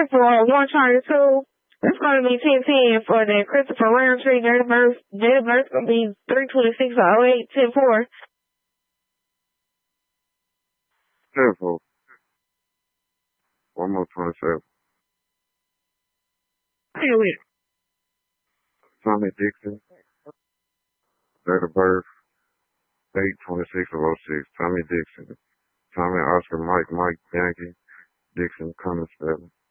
for 122. It's going to be 1010 for the Christopher Roundtree. Date of birth going to be 326 or 08 10-4. 10-4. One more 27. Hey, wait. Tommy Dixon. Date of birth 8/26 of 06. Tommy Dixon. Tommy Oscar Mike Yankee. Dixon Cummins 7.